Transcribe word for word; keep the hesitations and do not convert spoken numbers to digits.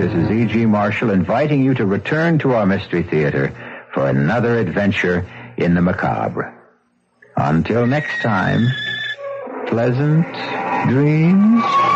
This is E G. Marshall inviting you to return to our Mystery Theater for another adventure in the macabre. Until next time, pleasant dreams.